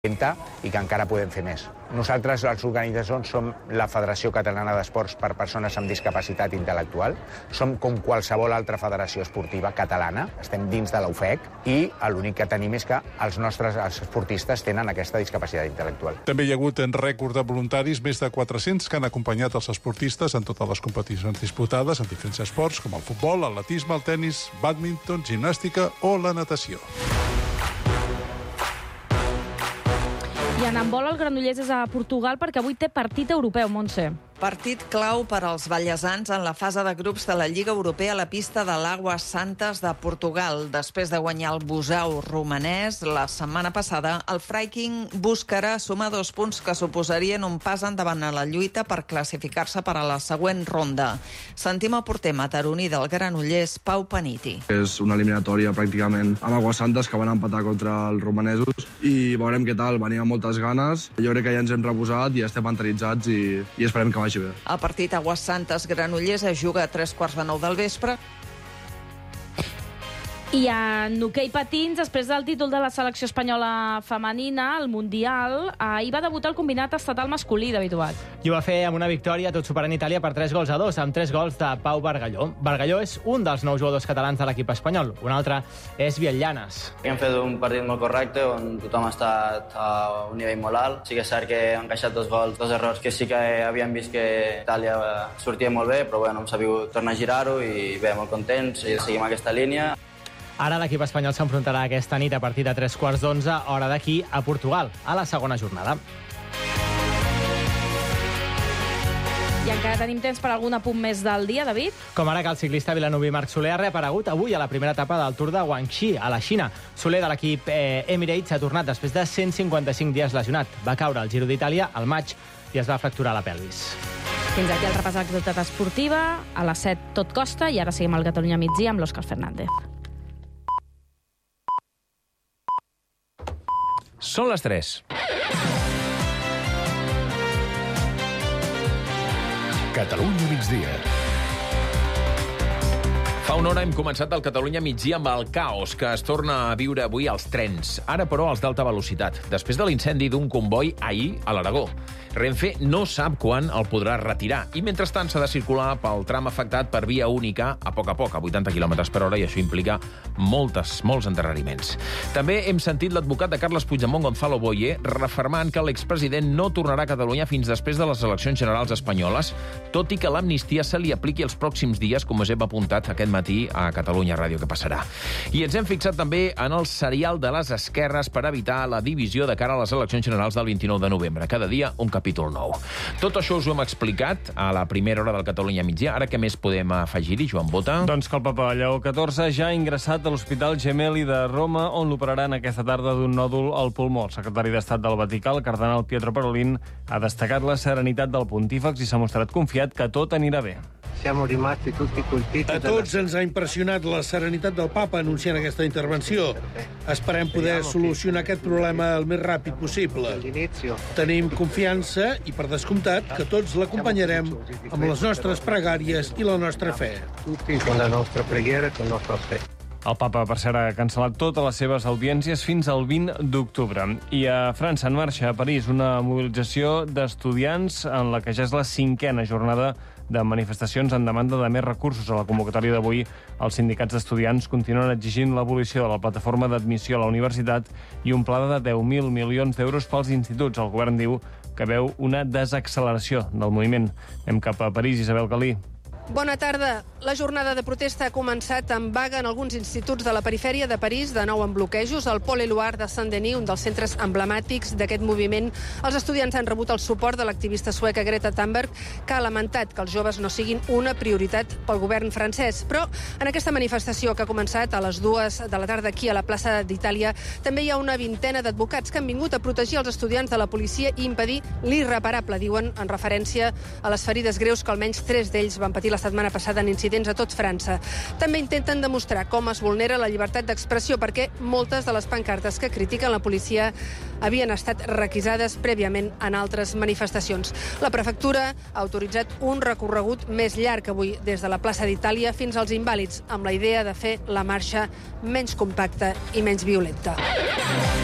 i que encara podem fer més. Nosaltres, els organitzadors, som la Federació Catalana d'Esports per Persones amb Discapacitat Intel·lectual. Som com qualsevol altra federació esportiva catalana. Estem dins de l'UFEC i l'únic que tenim és que els nostres esportistes tenen aquesta discapacitat intel·lectual. També hi ha hagut en rècord de voluntaris més de 400 que han acompanyat els esportistes en totes les competicions disputades en diferents esports com el futbol, l'atletisme, el tennis, bàdminton, gimnàstica o la natació. I en handbol el Granollers és a Portugal perquè avui té partit europeu, Montse. Partit clau per als ballesans en la fase de grups de la Lliga Europea a la pista de l'Aguas Santas de Portugal. Després de guanyar el Busau romanès la setmana passada, el Freiking buscarà sumar 2 punts que suposarien un pas endavant a la lluita per classificar-se per a la següent ronda. Sentim el porter mataroní del Granollers, Pau Paniti. És una eliminatòria pràcticament amb Aguas Santas que van empatar contra els romanesos i veurem què tal, venim amb moltes ganes. Jo crec que ja ens hem reposat i estem mentalitzats i esperem que vagi bé. El partit Aguas Santas Granollers es juga a 3:45 del vespre. I en hoquei patins, després del títol de la selecció espanyola femenina, al Mundial, ahir va debutar el combinat estatal masculí, David Obat. I ho va fer amb una victòria tot superant Itàlia per 3-2, amb 3 gols de Pau Bargalló. Bargalló és un dels 9 jugadors catalans de l'equip espanyol. Un altre és Biel Llanes. Hem fet un partit molt correcte, on tothom ha estat a un nivell molt alt. Sí que és cert que han encaixat 2 gols, 2 errors que sí que havíem vist que Itàlia sortia molt bé, però bueno, hem sabut tornar a girar-ho i bé, molt contents i seguim aquesta línia. Ara l'equip espanyol s'enfrontarà aquesta nit a partir de 3:15, hora d'aquí, a Portugal, a la segona jornada. I encara tenim temps per algun apunt més del dia, David? Com ara que el ciclista vilanoví Marc Soler ha reaparegut avui a la primera etapa del Tour de Guangxi, a la Xina. Soler, de l'equip Emirates, ha tornat després de 155 dies lesionat. Va caure al Giro d'Itàlia al maig i es va fracturar la pelvis. Fins aquí el repàs de l'actualitat esportiva. A les 7 tot costa i ara seguim al Catalunya migdia amb l'Òscar Fernández. Són les 3. Catalunya migdia. Fa una hora hem començat el Catalunya migdia amb el caos que es torna a viure avui als trens. Ara, però, els d'alta velocitat. Després de l'incendi d'un comboi ahir a l'Aragó. Renfe no sap quan el podrà retirar i, mentrestant, s'ha de circular pel tram afectat per via única a poc, a 80 km per hora, i això implica molts endarreriments. També hem sentit l'advocat de Carles Puigdemont, Gonzalo Boye, refermant que l'expresident no tornarà a Catalunya fins després de les eleccions generals espanyoles, tot i que l'amnistia se li apliqui els pròxims dies, com us hem apuntat aquest matí a Catalunya Ràdio, que passarà. I ens hem fixat també en el serial de les esquerres per evitar la divisió de cara a les eleccions generals del 29 de novembre. Cada dia un capítol nou. Tot això us ho hem explicat a la primera hora del Catalunya migdia. Ara què més podem afegir-hi, Joan Bota? Doncs que el Papa Lleó XIV ja ha ingressat a l'Hospital Gemelli de Roma, on l'operaran aquesta tarda d'un nòdul al pulmó. El secretari d'Estat del Vaticà, el cardenal Pietro Parolin, ha destacat la serenitat del pontífex i s'ha mostrat confiat que tot anirà bé. A tots ens ha impressionat la serenitat del papa anunciant aquesta intervenció. Esperem poder solucionar aquest problema el més ràpid possible. Tenim confiança i, per descomptat, que tots l'acompanyarem amb les nostres pregàries i la nostra fe. El papa, per cert, ha cancel·lat totes les seves audiències fins al 20 d'octubre. I a França, en marxa a París, una mobilització d'estudiants en la que ja és la 5a jornada de manifestacions en demanda de més recursos. A la convocatòria d'avui, els sindicats d'estudiants continuen exigint l'abolició de la plataforma d'admissió a la universitat i un pla de 10.000 milions d'euros pels instituts. El govern diu que veu una desacceleració del moviment. Anem cap a París, Isabel Calí. Bona tarda. La jornada de protesta ha començat amb vaga en alguns instituts de la perifèria de París, de nou amb bloquejos. Al Pol Éluard de Saint-Denis, un dels centres emblemàtics d'aquest moviment, els estudiants han rebut el suport de l'activista sueca Greta Thunberg, que ha lamentat que els joves no siguin una prioritat pel govern francès. Però en aquesta manifestació que ha començat a les 2 de la tarda aquí a la plaça d'Itàlia, també hi ha una vintena d'advocats que han vingut a protegir els estudiants de la policia i impedir l'irreparable, diuen, en referència a les ferides greus que almenys 3 d'ells van patir la setmana passada en incidents a tot França. També intenten demostrar com es vulnera la llibertat d'expressió, perquè moltes de les pancartes que critiquen la policia havien estat requisades prèviament en altres manifestacions. La prefectura ha autoritzat un recorregut més llarg avui des de la plaça d'Itàlia fins als Invàlids, amb la idea de fer la marxa menys compacta i menys violenta.